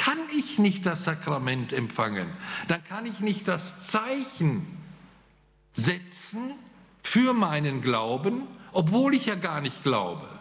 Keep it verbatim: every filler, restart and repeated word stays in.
kann ich nicht das Sakrament empfangen. Dann kann ich nicht das Zeichen setzen für meinen Glauben, obwohl ich ja gar nicht glaube.